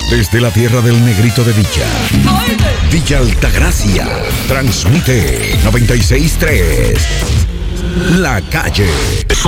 Desde la tierra del negrito de Villa, Villa Altagracia, transmite 96.3. La Calle.